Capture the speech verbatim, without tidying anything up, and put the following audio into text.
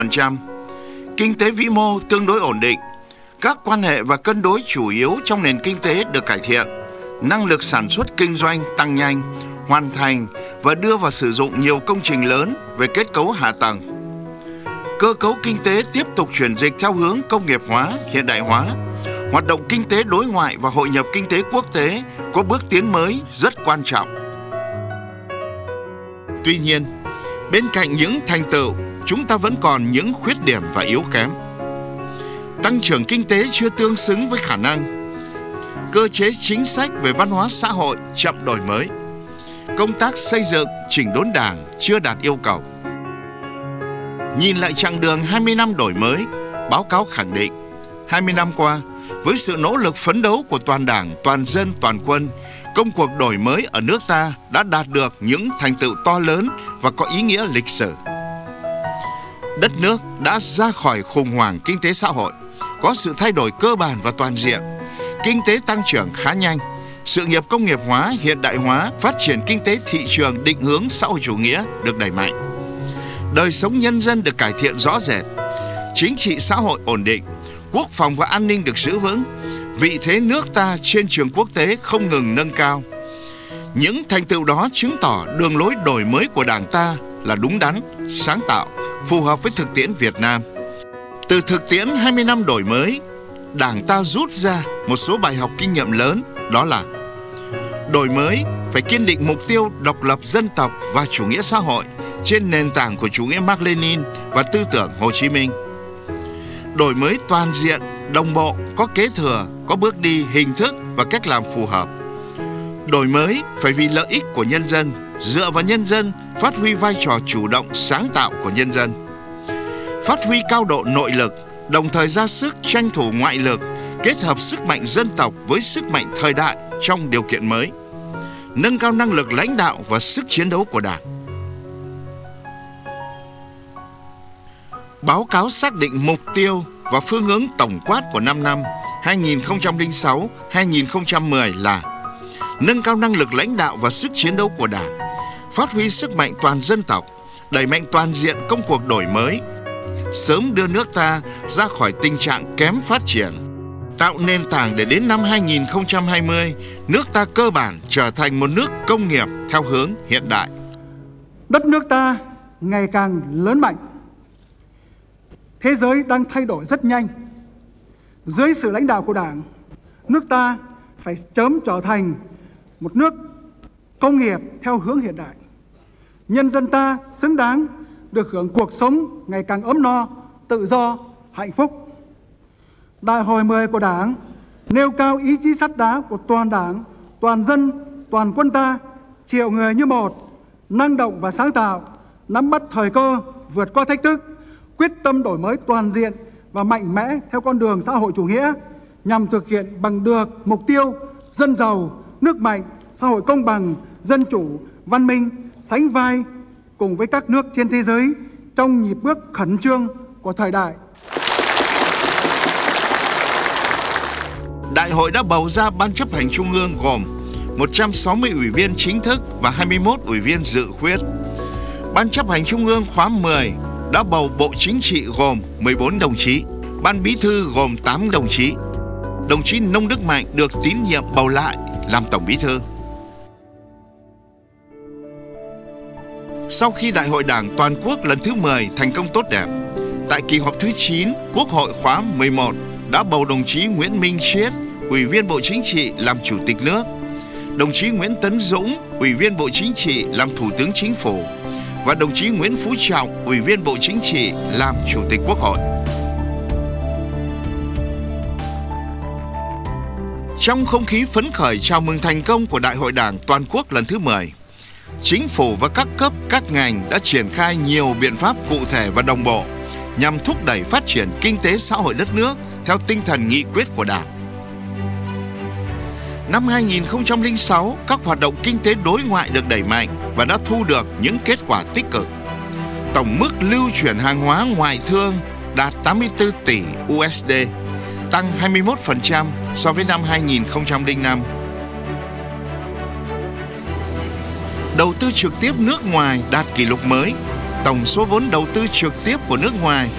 phần trăm. Kinh tế vĩ mô tương đối ổn định. Các quan hệ và cân đối chủ yếu trong nền kinh tế được cải thiện. Năng lực sản xuất kinh doanh tăng nhanh, hoàn thành và đưa vào sử dụng nhiều công trình lớn về kết cấu hạ tầng. Cơ cấu kinh tế tiếp tục chuyển dịch theo hướng công nghiệp hóa, hiện đại hóa. Hoạt động kinh tế đối ngoại và hội nhập kinh tế quốc tế có bước tiến mới rất quan trọng. Tuy nhiên, bên cạnh những thành tựu, chúng ta vẫn còn những khuyết điểm và yếu kém. Tăng trưởng kinh tế chưa tương xứng với khả năng. Cơ chế chính sách về văn hóa xã hội chậm đổi mới. Công tác xây dựng, chỉnh đốn Đảng chưa đạt yêu cầu. Nhìn lại chặng đường hai mươi năm đổi mới, báo cáo khẳng định, hai mươi năm qua, với sự nỗ lực phấn đấu của toàn Đảng, toàn dân, toàn quân, công cuộc đổi mới ở nước ta đã đạt được những thành tựu to lớn và có ý nghĩa lịch sử. Đất nước đã ra khỏi khủng hoảng kinh tế xã hội, có sự thay đổi cơ bản và toàn diện. Kinh tế tăng trưởng khá nhanh, sự nghiệp công nghiệp hóa, hiện đại hóa, phát triển kinh tế thị trường định hướng xã hội chủ nghĩa được đẩy mạnh. Đời sống nhân dân được cải thiện rõ rệt, chính trị xã hội ổn định, quốc phòng và an ninh được giữ vững, vị thế nước ta trên trường quốc tế không ngừng nâng cao. Những thành tựu đó chứng tỏ đường lối đổi mới của Đảng ta là đúng đắn, sáng tạo, phù hợp với thực tiễn Việt Nam. Từ thực tiễn hai mươi năm đổi mới, Đảng ta rút ra một số bài học kinh nghiệm lớn, đó là đổi mới phải kiên định mục tiêu độc lập dân tộc và chủ nghĩa xã hội trên nền tảng của chủ nghĩa Mác Lênin và tư tưởng Hồ Chí Minh. Đổi mới toàn diện, đồng bộ, có kế thừa, có bước đi, hình thức và cách làm phù hợp. Đổi mới phải vì lợi ích của nhân dân, dựa vào nhân dân, phát huy vai trò chủ động, sáng tạo của nhân dân. Phát huy cao độ nội lực, đồng thời ra sức tranh thủ ngoại lực, kết hợp sức mạnh dân tộc với sức mạnh thời đại trong điều kiện mới. Nâng cao năng lực lãnh đạo và sức chiến đấu của Đảng. Báo cáo xác định mục tiêu và phương hướng tổng quát của năm năm hai nghìn không trăm lẻ sáu đến hai nghìn không trăm mười là nâng cao năng lực lãnh đạo và sức chiến đấu của Đảng, phát huy sức mạnh toàn dân tộc, đẩy mạnh toàn diện công cuộc đổi mới, sớm đưa nước ta ra khỏi tình trạng kém phát triển, tạo nền tảng để đến năm hai nghìn không trăm hai mươi, nước ta cơ bản trở thành một nước công nghiệp theo hướng hiện đại. Đất nước ta ngày càng lớn mạnh. Thế giới đang thay đổi rất nhanh. Dưới sự lãnh đạo của Đảng, nước ta phải sớm trở thành một nước công nghiệp theo hướng hiện đại. Nhân dân ta xứng đáng được hưởng cuộc sống ngày càng ấm no, tự do, hạnh phúc. Đại hội mười của Đảng nêu cao ý chí sắt đá của toàn Đảng, toàn dân, toàn quân ta, triệu người như một, năng động và sáng tạo, nắm bắt thời cơ, vượt qua thách thức, quyết tâm đổi mới toàn diện và mạnh mẽ theo con đường xã hội chủ nghĩa nhằm thực hiện bằng được mục tiêu dân giàu, nước mạnh, xã hội công bằng, dân chủ, văn minh, sánh vai cùng với các nước trên thế giới trong nhịp bước khẩn trương của thời đại. Đại hội đã bầu ra Ban chấp hành Trung ương gồm một trăm sáu mươi ủy viên chính thức và hai mươi mốt ủy viên dự khuyết. Ban chấp hành Trung ương khóa mười đã bầu Bộ Chính trị gồm mười bốn đồng chí, Ban Bí thư gồm tám đồng chí. Đồng chí Nông Đức Mạnh được tín nhiệm bầu lại làm Tổng Bí thư. Sau khi Đại hội Đảng Toàn quốc lần thứ mười thành công tốt đẹp, tại kỳ họp thứ chín, Quốc hội khóa mười một đã bầu đồng chí Nguyễn Minh Chiết, Ủy viên Bộ Chính trị làm Chủ tịch nước, đồng chí Nguyễn Tấn Dũng, Ủy viên Bộ Chính trị làm Thủ tướng Chính phủ và đồng chí Nguyễn Phú Trọng, Ủy viên Bộ Chính trị làm Chủ tịch Quốc hội. Trong không khí phấn khởi chào mừng thành công của Đại hội Đảng Toàn quốc lần thứ mười, Chính phủ và các cấp, các ngành đã triển khai nhiều biện pháp cụ thể và đồng bộ nhằm thúc đẩy phát triển kinh tế xã hội đất nước theo tinh thần nghị quyết của Đảng. Năm hai nghìn không trăm lẻ sáu, các hoạt động kinh tế đối ngoại được đẩy mạnh và đã thu được những kết quả tích cực. Tổng mức lưu chuyển hàng hóa ngoại thương đạt tám mươi tư tỷ đô la, tăng hai mươi mốt phần trăm so với năm hai nghìn không trăm lẻ năm. Đầu tư trực tiếp nước ngoài đạt kỷ lục mới. Tổng số vốn đầu tư trực tiếp của nước ngoài